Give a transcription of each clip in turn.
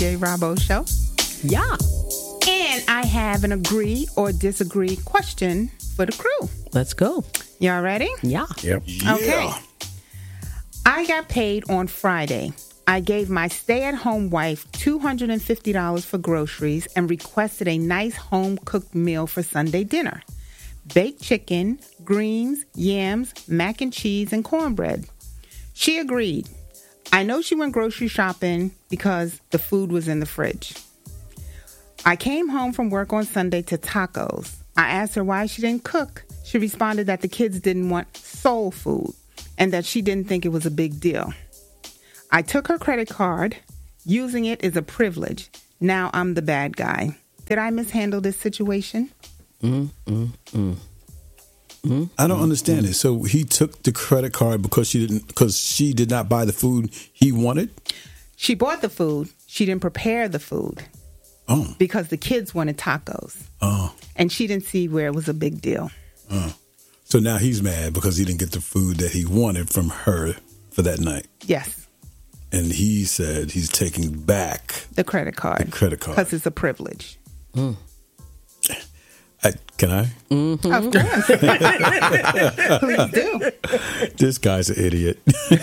J. Rabo Show. Yeah. And I have an agree or disagree question for the crew. Let's go. Y'all ready? Yeah. Yep. Okay. I got paid on Friday. I gave my stay-at-home wife $250 for groceries and requested a nice home-cooked meal for Sunday dinner. Baked chicken, greens, yams, mac and cheese, and cornbread. She agreed. I know she went grocery shopping because the food was in the fridge. I came home from work on Sunday to tacos. I asked her why she didn't cook. She responded that the kids didn't want soul food and that she didn't think it was a big deal. I took her credit card. Using it is a privilege. Now I'm the bad guy. Did I mishandle this situation? I don't understand it. So he took the credit card because she did not buy the food he wanted? She bought the food. She didn't prepare the food. Oh. Because the kids wanted tacos. Oh. And she didn't see where it was a big deal. Oh. So now he's mad because he didn't get the food that he wanted from her for that night. Yes. And he said he's taking back the credit card. Because it's a privilege. Can I? Mm-hmm. Of course. Please do. This guy's an idiot.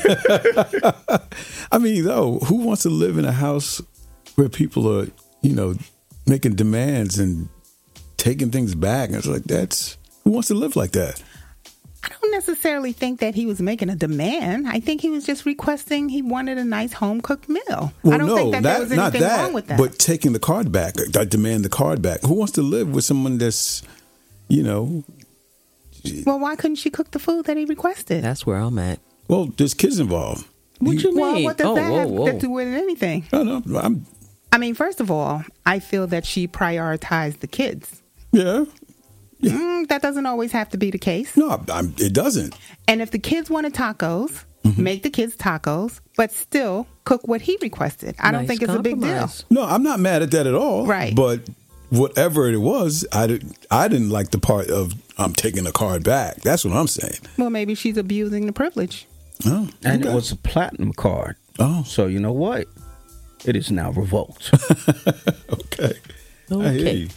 I mean, though, who wants to live in a house where people are, making demands and taking things back? And it's like, who wants to live like that? I don't necessarily think that he was making a demand. I think he was just requesting he wanted a nice home-cooked meal. Well, I don't think that there was anything wrong with that. But taking the card back, I demand the card back. Who wants to live with someone that's, Well, why couldn't she cook the food that he requested? That's where I'm at. Well, there's kids involved. What you mean? Well, what does that have to do with anything? No, I mean, first of all, I feel that she prioritized the kids. Yeah. That doesn't always have to be the case. No, it doesn't. And if the kids wanted tacos, make the kids tacos, but still cook what he requested. I don't think it's a big deal. No, I'm not mad at that at all. Right. But whatever it was, I didn't like the part of I'm taking the card back. That's what I'm saying. Well, maybe she's abusing the privilege. Oh, and it was a platinum card. Oh. So you know what? It is now revoked. Okay. Okay. I hear you.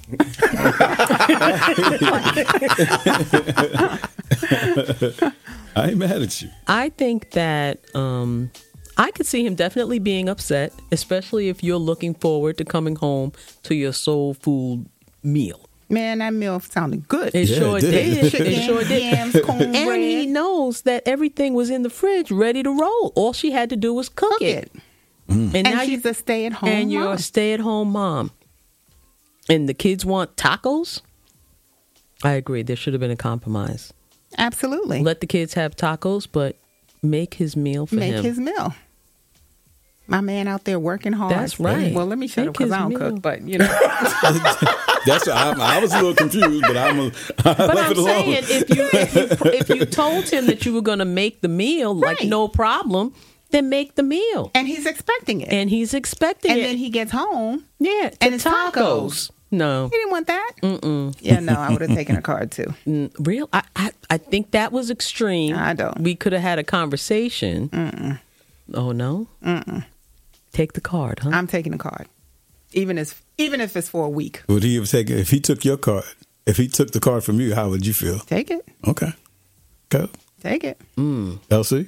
I ain't mad at you. I think that I could see him definitely being upset, especially if you're looking forward to coming home to your soul food meal. Man, that meal sounded good. It sure did. It sure did. Yams, cornbread. And he knows that everything was in the fridge ready to roll. All she had to do was cook it. Mm. And now she's a stay-at-home mom. And you're a stay-at-home mom. And the kids want tacos? I agree. There should have been a compromise. Absolutely. Let the kids have tacos, but make his meal for him. Make his meal. My man out there working hard. That's right. Well, let me shut up because I don't cook, but That's I was a little confused, but I'm saying if you told him that you were going to make the meal, like no problem, then make the meal. And he's expecting it. And then he gets home. Yeah. And it's tacos. No. He didn't want that? Mm-mm. Yeah, no, I would have taken a card too. Real? I think that was extreme. I don't. We could have had a conversation. Mm-mm. Oh, no? Mm-mm. Take the card, huh? I'm taking the card. Even if it's for a week. Would he have taken, if he took your card, if he took the card from you, how would you feel? Take it. Okay. Go. Take it. LC?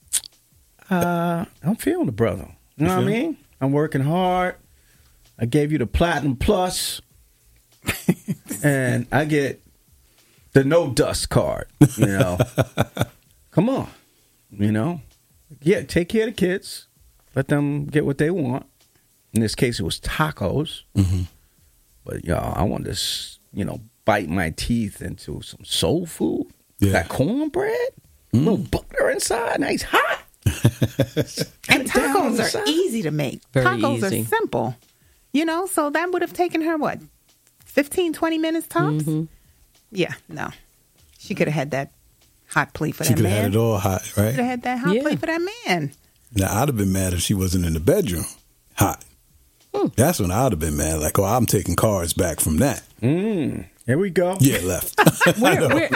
I'm feeling the brother. You know what I mean? I'm working hard. I gave you the Platinum Plus. And I get the no dust card. Come on. Yeah, take care of the kids. Let them get what they want. In this case, it was tacos. Mm-hmm. But, I want to, bite my teeth into some soul food. Yeah. That cornbread. A little butter inside. Nice hot. And tacos are easy to make. Very tacos easy. are simple. So that would have taken her, 15, 20 minutes tops? Mm-hmm. Yeah, no. She could have had that hot plate for She that could man. have had it all hot, right? Could have had that hot plate for that man. Now, I'd have been mad if she wasn't in the bedroom hot. That's when I would have been mad. Like, I'm taking cards back from that. Here we go. Yeah, left. Where? Way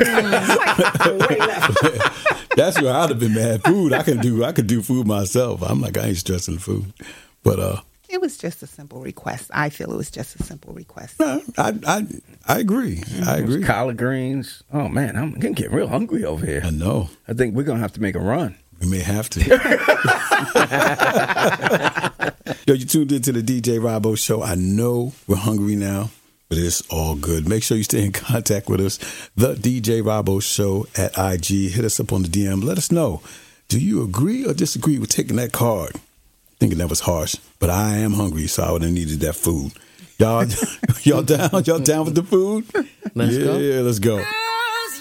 left. That's where I'd have been mad. Food, I could do food myself. I'm like, I ain't stressing the food. But It was just a simple request. I feel it was just a simple request. No, I agree. I agree. Collard greens. Oh man, I'm gonna get real hungry over here. I know. I think we're gonna have to make a run. We may have to. Yo, you tuned into the DJ Robbo Show. I know we're hungry now, but it's all good. Make sure you stay in contact with us. The DJ Robbo Show at IG. Hit us up on the DM. Let us know. Do you agree or disagree with taking that card? Thinking that was harsh, but I am hungry, so I would have needed that food. Y'all down? Y'all down with the food? Let's go. Yeah, let's go.